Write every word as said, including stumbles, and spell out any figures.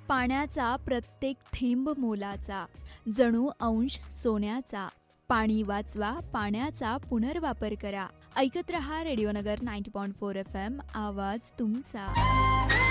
पाण्याचा प्रत्येक थेंब मोलाचा, जणू अंश सोन्याचा. पाणी वाचवा, पाण्याचा पुनर्वापर करा. ऐकत रहा रेडिओ नगर नव्वद पॉईंट चार एफ एम, आवाज तुमचा.